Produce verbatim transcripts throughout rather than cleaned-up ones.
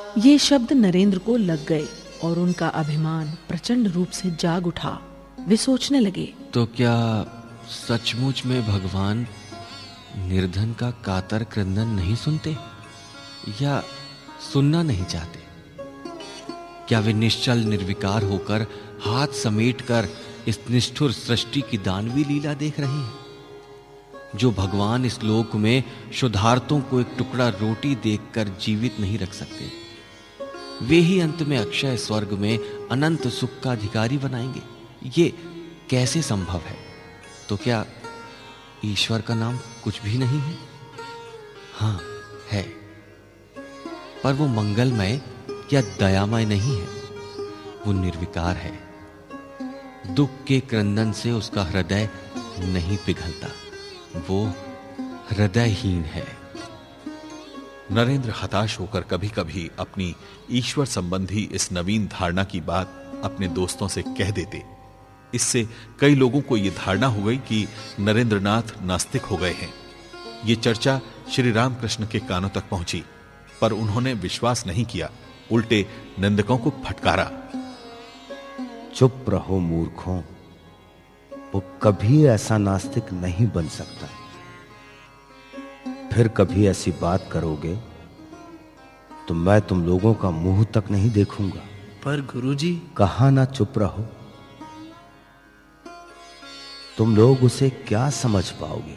ये शब्द नरेंद्र को लग गए और उनका अभिमान प्रचंड रूप से जाग उठा। वे सोचने लगे, तो क्या सचमुच में भगवान निर्धन का कातर क्रंदन नहीं सुनते या सुनना नहीं चाहते? क्या वे निश्चल निर्विकार होकर हाथ समेटकर इस निष्ठुर सृष्टि की दानवी लीला देख रहे हैं? जो भगवान इस लोक में शुद्धार्थों को एक टुकड़ा रोटी देकर जीवित नहीं रख सकते, वे ही अंत में अक्षय स्वर्ग में अनंत सुख का अधिकारी बनाएंगे। ये कैसे संभव है? तो क्या ईश्वर का नाम कुछ भी नहीं है? हाँ है, पर वो मंगलमय या दयामय नहीं है। वो निर्विकार है। दुख के क्रंदन से उसका हृदय नहीं पिघलता। वो हृदयहीन है। नरेंद्र हताश होकर कभी कभी अपनी ईश्वर संबंधी इस नवीन धारणा की बात अपने दोस्तों से कह देते। इससे कई लोगों को यह धारणा हो गई कि नरेंद्रनाथ नास्तिक हो गए हैं। ये चर्चा श्री रामकृष्ण के कानों तक पहुंची, पर उन्होंने विश्वास नहीं किया, उल्टे निंदकों को फटकारा। चुप रहो मूर्खों, वो कभी ऐसा नास्तिक नहीं बन सकता। फिर कभी ऐसी बात करोगे तो मैं तुम लोगों का मुंह तक नहीं देखूंगा। पर गुरुजी, कहा ना चुप रहो। तुम लोग उसे क्या समझ पाओगे?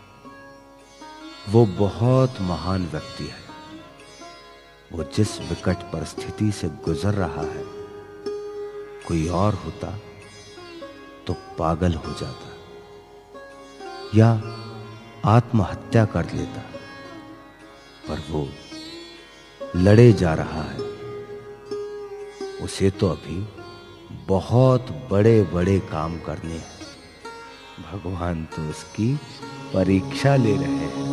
वो बहुत महान व्यक्ति है। वो जिस विकट परिस्थिति से गुजर रहा है, कोई और होता तो पागल हो जाता या आत्महत्या कर लेता, पर वो लड़े जा रहा है। उसे तो अभी बहुत बड़े बड़े काम करने हैं। भगवान तो उसकी परीक्षा ले रहे हैं।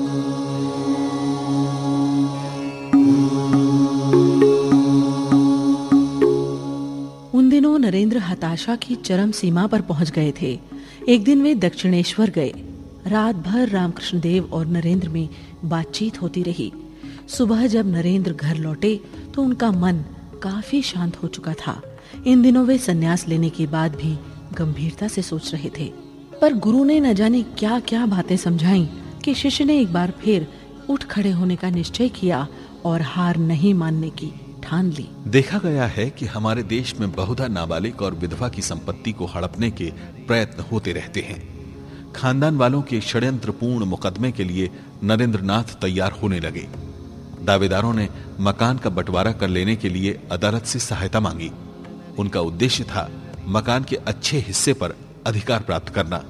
उन दिनों नरेंद्र हताशा की चरम सीमा पर पहुंच गए थे। एक दिन वे दक्षिणेश्वर गए। रात भर रामकृष्ण देव और नरेंद्र में बातचीत होती रही। सुबह जब नरेंद्र घर लौटे तो उनका मन काफी शांत हो चुका था। इन दिनों वे संन्यास लेने के बाद भी गंभीरता से सोच रहे थे, पर गुरु ने न जाने क्या क्या बातें समझाईं कि शिष्य ने एक बार फिर उठ खड़े होने का निश्चय किया और हार नहीं मानने की ठान ली। देखा गया है कि हमारे देश में बहुधा नाबालिग और विधवा की संपत्ति को हड़पने के प्रयत्न होते रहते हैं। खानदान वालों के षड्यंत्रपूर्ण मुकदमे के लिए नरेंद्रनाथ तैयार होने लगे। दावेदारों ने मकान का बंटवारा कर लेने के लिए अदालत से सहायता मांगी। उनका उद्देश्य था मकान के अच्छे हिस्से पर अधिकार प्राप्त करना।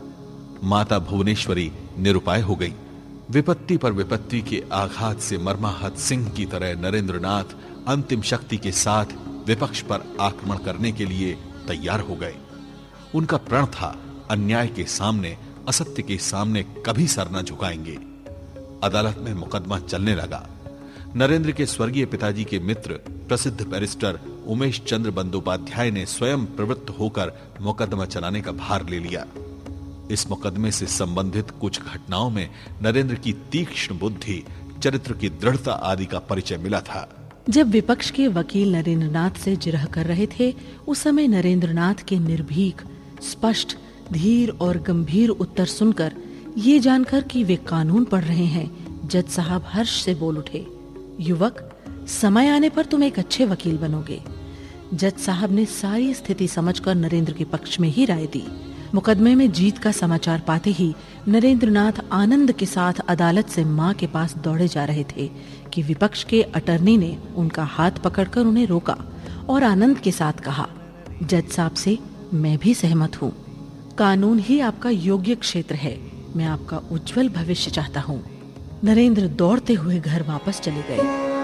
माता भुवनेश्वरी निरुपाय हो गई। विपत्ति पर विपत्ति के आघात से मर्माहत सिंह की तरह नरेंद्रनाथ अंतिम शक्ति के साथ विपक्ष पर आक्रमण करने के लिए तैयार हो गए। उनका प्रण था, अन्याय के सामने, असत्य के सामने कभी सर न झुकाएंगे। अदालत में मुकदमा चलने लगा। नरेंद्र के स्वर्गीय पिताजी के मित्र प्रसिद्ध बैरिस्टर उमेश चंद्र बंदोपाध्याय ने स्वयं प्रवृत्त होकर मुकदमा चलाने का भार ले लिया। इस मुकदमे से संबंधित कुछ घटनाओं में नरेंद्र की तीक्ष्ण बुद्धि, चरित्र की दृढ़ता आदि का परिचय मिला था। जब विपक्ष के वकील नरेंद्रनाथ से जिरह कर रहे थे, उस समय नरेंद्रनाथ के निर्भीक, स्पष्ट, धीर और गंभीर उत्तर सुनकर ये जानकर कि वे कानून पढ़ रहे हैं, जज साहब हर्ष से बोल उठे, युवक, समय आने पर तुम एक अच्छे वकील बनोगे। जज साहब ने सारी स्थिति समझकर नरेंद्र के पक्ष में ही राय दी। मुकदमे में जीत का समाचार पाते ही नरेंद्रनाथ आनंद के साथ अदालत से मां के पास दौड़े जा रहे थे कि विपक्ष के अटर्नी ने उनका हाथ पकड़कर उन्हें रोका और आनंद के साथ कहा, जज साहब से मैं भी सहमत हूँ। कानून ही आपका योग्य क्षेत्र है। मैं आपका उज्जवल भविष्य चाहता हूँ। नरेंद्र दौड़ते हुए घर वापस चले गए।